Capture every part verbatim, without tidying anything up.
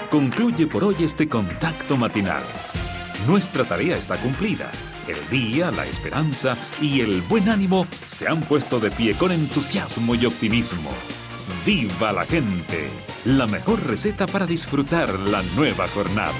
Concluye por hoy este contacto matinal. Nuestra tarea está cumplida. El día, la esperanza y el buen ánimo se han puesto de pie con entusiasmo y optimismo. ¡Viva la gente! La mejor receta para disfrutar la nueva jornada.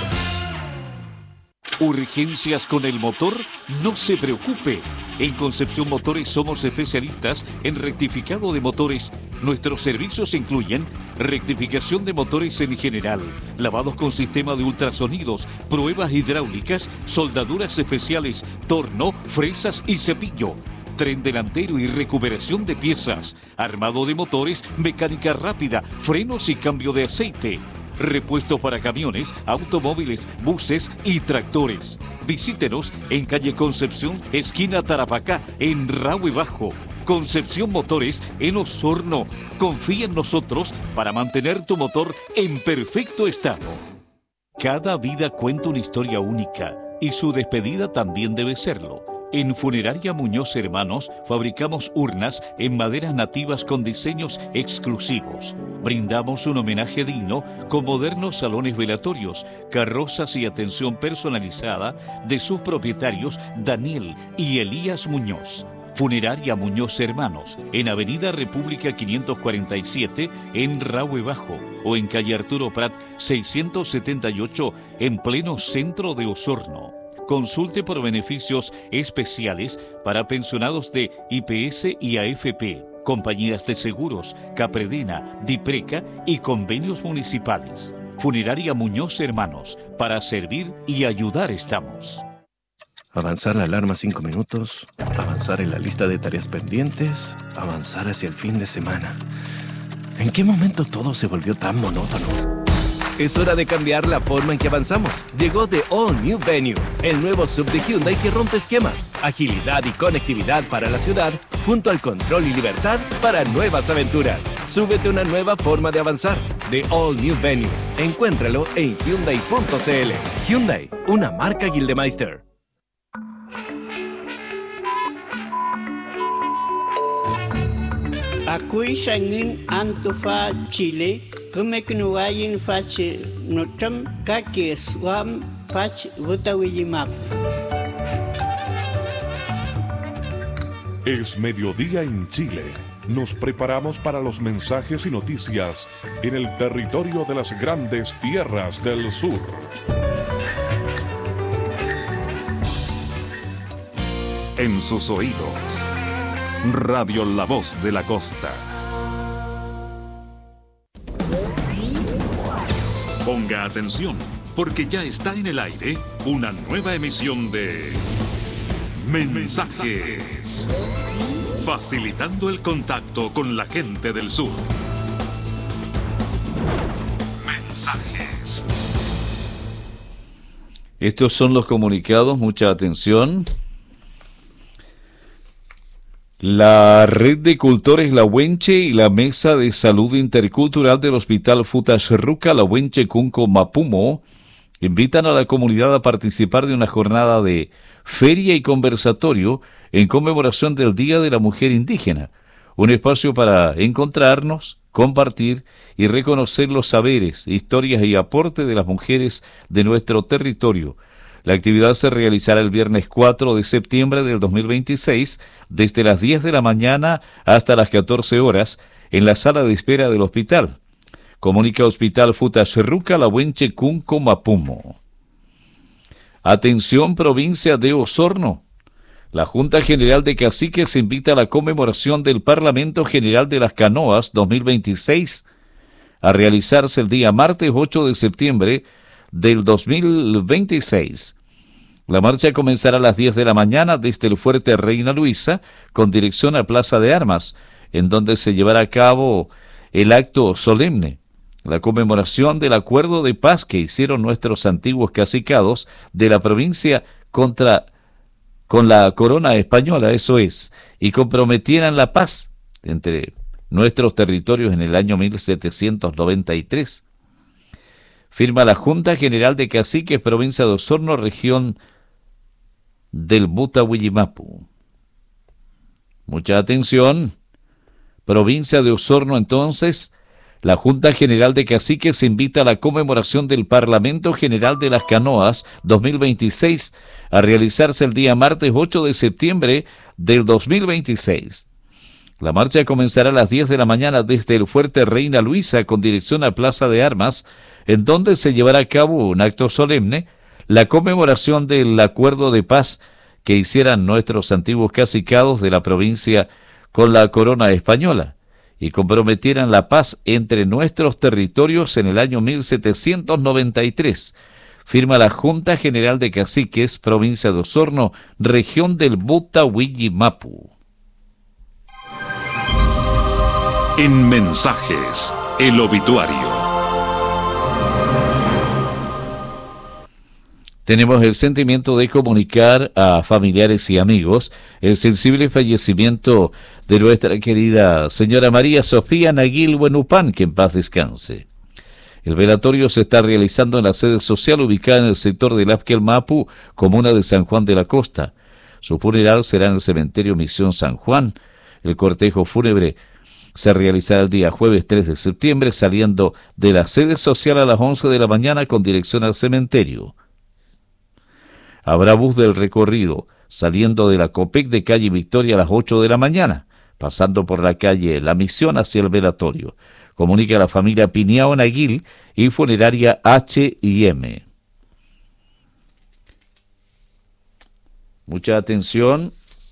¿Urgencias con el motor? No se preocupe. En Concepción Motores somos especialistas en rectificado de motores. Nuestros servicios incluyen rectificación de motores en general, lavados con sistema de ultrasonidos, pruebas hidráulicas, soldaduras especiales, torno, fresas y cepillo, tren delantero y recuperación de piezas, armado de motores, mecánica rápida, frenos y cambio de aceite. Repuestos para camiones, automóviles, buses y tractores. Visítenos en calle Concepción, esquina Tarapacá, en Rahue Bajo. Concepción Motores en Osorno. Confía en nosotros para mantener tu motor en perfecto estado. Cada vida cuenta una historia única y su despedida también debe serlo. En Funeraria Muñoz Hermanos fabricamos urnas en maderas nativas con diseños exclusivos. Brindamos un homenaje digno con modernos salones velatorios, carrozas y atención personalizada de sus propietarios Daniel y Elías Muñoz. Funeraria Muñoz Hermanos, en Avenida República quinientos cuarenta y siete, en Rahue Bajo, o en calle Arturo Prat seiscientos setenta y ocho, en pleno centro de Osorno. Consulte por beneficios especiales para pensionados de I P S y A F P, compañías de seguros, Capredena, Dipreca y convenios municipales. Funeraria Muñoz Hermanos, para servir y ayudar estamos. Avanzar la alarma cinco minutos, avanzar en la lista de tareas pendientes, avanzar hacia el fin de semana. ¿En qué momento todo se volvió tan monótono? Es hora de cambiar la forma en que avanzamos. Llegó The All New Venue, el nuevo sub de Hyundai que rompe esquemas, agilidad y conectividad para la ciudad, junto al control y libertad para nuevas aventuras. Súbete a una nueva forma de avanzar. The All New Venue. Encuéntralo en Hyundai punto c l. Hyundai, una marca Gildemeister. Ako'y sangin Antofa, Chile. Kumeknuwayin fach notam kake swam fach vutawijimap. Es mediodía en Chile. Nos preparamos para los mensajes y noticias en el territorio de las grandes tierras del sur. En sus oídos, Radio La Voz de la Costa. Ponga atención, porque ya está en el aire una nueva emisión de Mensajes, facilitando el contacto con la gente del sur. Mensajes. Estos son los comunicados, mucha atención. La Red de Cultores Lahuenche y la Mesa de Salud Intercultural del Hospital Futasruca Lahuenche Cunco Mapumo invitan a la comunidad a participar de una jornada de feria y conversatorio en conmemoración del Día de la Mujer Indígena, un espacio para encontrarnos, compartir y reconocer los saberes, historias y aportes de las mujeres de nuestro territorio. La actividad se realizará el viernes cuatro de septiembre del dos mil veintiséis, desde las diez de la mañana hasta las catorce horas, en la sala de espera del hospital. Comunica Hospital Futasruca Lahuenche Cunco Mapumo. Atención, provincia de Osorno. La Junta General de Caciques invita a la conmemoración del Parlamento General de las Canoas dos mil veintiséis a realizarse el día martes ocho de septiembre del dos mil veintiséis. La marcha comenzará a las diez de la mañana desde el Fuerte Reina Luisa con dirección a Plaza de Armas, en donde se llevará a cabo el acto solemne, la conmemoración del acuerdo de paz que hicieron nuestros antiguos cacicados de la provincia contra con la corona española, eso es, y comprometieran la paz entre nuestros territorios en el año mil setecientos noventa y tres. Firma la Junta General de Caciques, provincia de Osorno, región del Butahuillimapu. Mucha atención. Provincia de Osorno, entonces, La Junta General de Caciques invita a la conmemoración del Parlamento General de las Canoas dos mil veintiséis a realizarse el día martes ocho de septiembre del dos mil veintiséis. La marcha comenzará a las diez de la mañana desde el Fuerte Reina Luisa con dirección a Plaza de Armas, en donde se llevará a cabo un acto solemne, la conmemoración del acuerdo de paz que hicieran nuestros antiguos cacicados de la provincia con la corona española y comprometieran la paz entre nuestros territorios en el año mil setecientos noventa y tres. Firma la Junta General de Caciques, provincia de Osorno, región del Butahuillimapu. En mensajes, el obituario. Tenemos el sentimiento de comunicar a familiares y amigos el sensible fallecimiento de nuestra querida señora María Sofía Naguil Buenupán, que en paz descanse. El velatorio se está realizando en la sede social ubicada en el sector de Lapquelmapu, comuna de San Juan de la Costa. Su funeral será en el cementerio Misión San Juan. El cortejo fúnebre se realizará el día jueves tres de septiembre, saliendo de la sede social a las once de la mañana con dirección al cementerio. Habrá bus del recorrido, saliendo de la Copec de calle Victoria a las ocho de la mañana, pasando por la calle La Misión hacia el velatorio. Comunica a la familia Piñao Naguil y funeraria H y M. Mucha atención.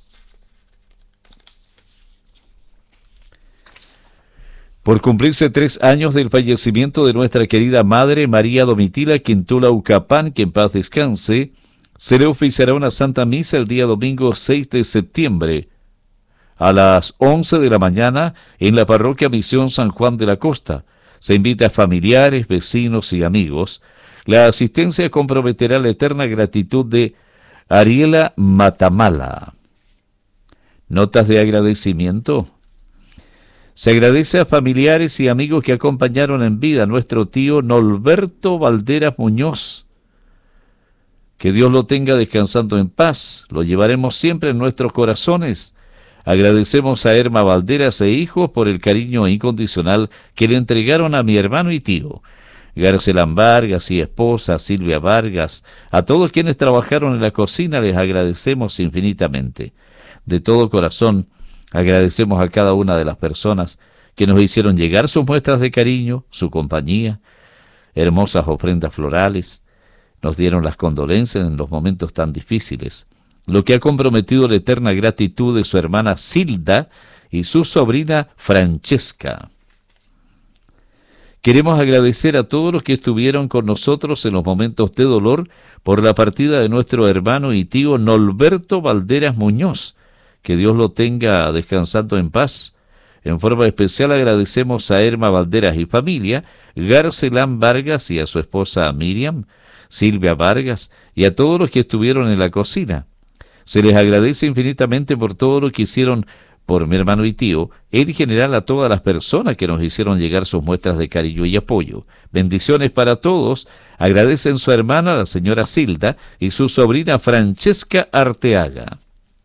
Por cumplirse tres años del fallecimiento de nuestra querida madre María Domitila Quintula Ucapán, que en paz descanse, se le oficiará una Santa Misa el día domingo seis de septiembre a las once de la mañana en la parroquia Misión San Juan de la Costa. Se invita a familiares, vecinos y amigos. La asistencia comprometerá la eterna gratitud de Ariela Matamala. Notas de agradecimiento. Se agradece a familiares y amigos que acompañaron en vida a nuestro tío Norberto Valderas Muñoz. Que Dios lo tenga descansando en paz. Lo llevaremos siempre en nuestros corazones. Agradecemos a Erma Valderas e hijos por el cariño incondicional que le entregaron a mi hermano y tío, Garcelán Vargas y esposa Silvia Vargas. A todos quienes trabajaron en la cocina les agradecemos infinitamente. De todo corazón, agradecemos a cada una de las personas que nos hicieron llegar sus muestras de cariño, su compañía, hermosas ofrendas florales. Nos dieron las condolencias en los momentos tan difíciles, lo que ha comprometido la eterna gratitud de su hermana Silda y su sobrina Francesca. Queremos agradecer a todos los que estuvieron con nosotros en los momentos de dolor por la partida de nuestro hermano y tío Norberto Valderas Muñoz. Que Dios lo tenga descansando en paz. En forma especial agradecemos a Erma Valderas y familia, Garcelán Vargas y a su esposa Miriam, Silvia Vargas y a todos los que estuvieron en la cocina. Se les agradece infinitamente por todo lo que hicieron por mi hermano y tío, en general a todas las personas que nos hicieron llegar sus muestras de cariño y apoyo. Bendiciones para todos. Agradecen su hermana, la señora Silda, y su sobrina Francesca Arteaga.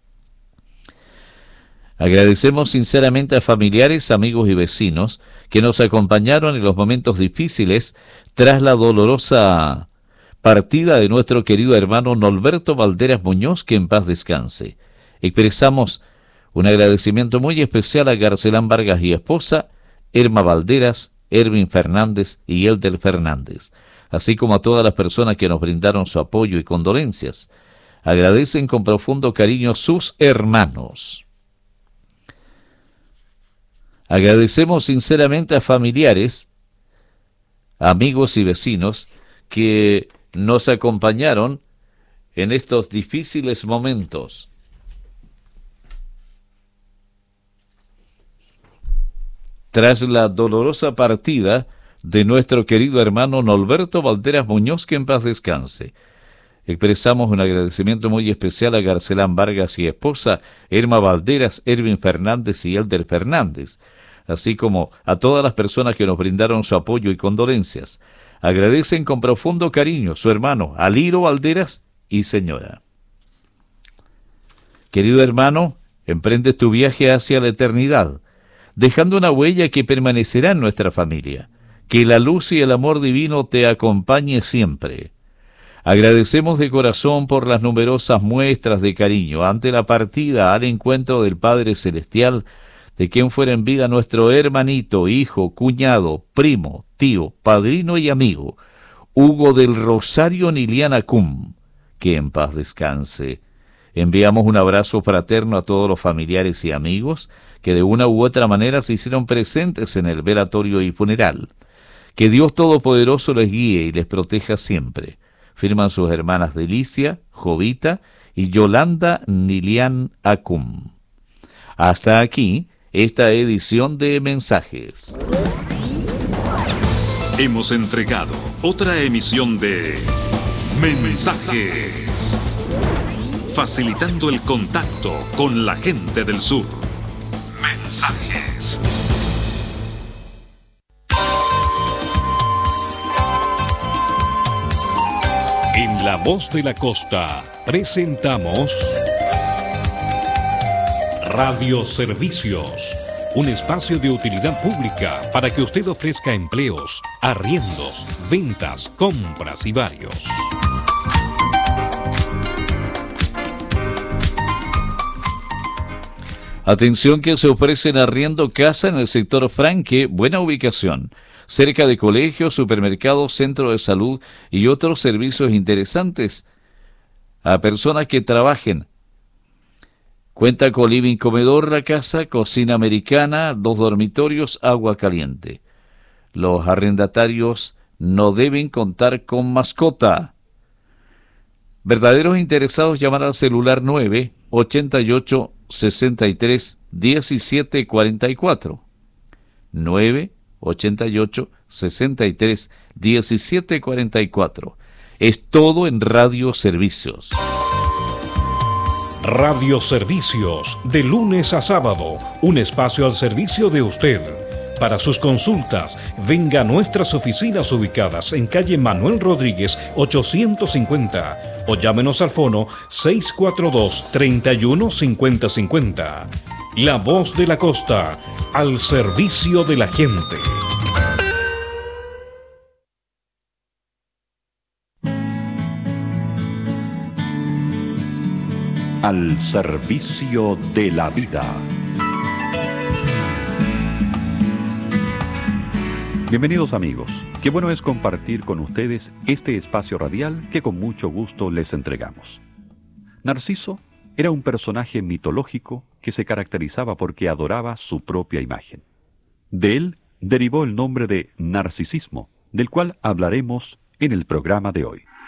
Agradecemos sinceramente a familiares, amigos y vecinos que nos acompañaron en los momentos difíciles tras la dolorosa partida de nuestro querido hermano Norberto Valderas Muñoz, que en paz descanse. Expresamos un agradecimiento muy especial a Garcelán Vargas y esposa, Erma Valderas, Erwin Fernández y Elder Fernández, así como a todas las personas que nos brindaron su apoyo y condolencias. Agradecen con profundo cariño sus hermanos. Agradecemos sinceramente a familiares, amigos y vecinos que nos acompañaron en estos difíciles momentos. Tras la dolorosa partida de nuestro querido hermano Norberto Valderas Muñoz, que en paz descanse, expresamos un agradecimiento muy especial a Garcelán Vargas y esposa, Erma Valderas, Erwin Fernández y Elder Fernández, así como a todas las personas que nos brindaron su apoyo y condolencias. Agradecen con profundo cariño su hermano Aliro Valderas y señora. Querido hermano, emprendes tu viaje hacia la eternidad. dejando una huella que permanecerá en nuestra familia. Que la luz y el amor divino te acompañe siempre. Agradecemos de corazón por las numerosas muestras de cariño ante la partida al encuentro del Padre Celestial, de quien fuera en vida nuestro hermanito, hijo, cuñado, primo, tío, padrino y amigo, Hugo del Rosario Niliana Cum, que en paz descanse. Enviamos un abrazo fraterno a todos los familiares y amigos que de una u otra manera se hicieron presentes en el velatorio y funeral. Que Dios Todopoderoso les guíe y les proteja siempre. Firman sus hermanas Delicia, Jovita y Yolanda Nilian Acum. Hasta aquí esta edición de Mensajes. Hemos entregado otra emisión de Mensajes, facilitando el contacto con la gente del sur. Mensajes. En La Voz de la Costa presentamos Radio Servicios, un espacio de utilidad pública para que usted ofrezca empleos, arriendos, ventas, compras y varios. Atención que se ofrecen arriendo casa en el sector Franque, buena ubicación, cerca de colegios, supermercados, centro de salud y otros servicios interesantes a personas que trabajen. Cuenta con living comedor la casa, cocina americana, dos dormitorios, agua caliente. Los arrendatarios no deben contar con mascota. Verdaderos interesados llamar al celular nueve ochenta y ocho sesenta y tres diecisiete cuarenta y cuatro. nueve ochenta y ocho sesenta y tres diecisiete cuarenta y cuatro. Es todo en Radio Servicios. Radio Servicios, de lunes a sábado, un espacio al servicio de usted. Para sus consultas, venga a nuestras oficinas ubicadas en calle Manuel Rodríguez ochocientos cincuenta o llámenos al fono seis cuatro dos, tres uno cinco cero cinco cero. La Voz de la Costa, al servicio de la gente. Al servicio de la vida. Bienvenidos amigos, qué bueno es compartir con ustedes este espacio radial que con mucho gusto les entregamos. Narciso era un personaje mitológico que se caracterizaba porque adoraba su propia imagen. De él derivó el nombre de narcisismo, del cual hablaremos en el programa de hoy.